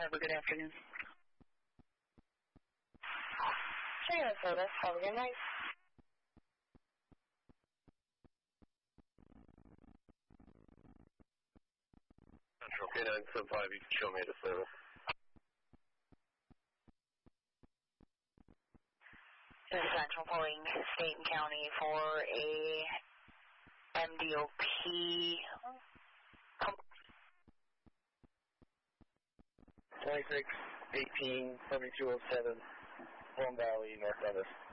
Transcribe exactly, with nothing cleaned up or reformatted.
Have a good afternoon. Sarasota, have a good night. Central K nine seven five, you can show me the service. This is Central pulling State and County for a M D O P. twenty-six eighteen seventy-two oh seven, Plum Valley, North Memphis.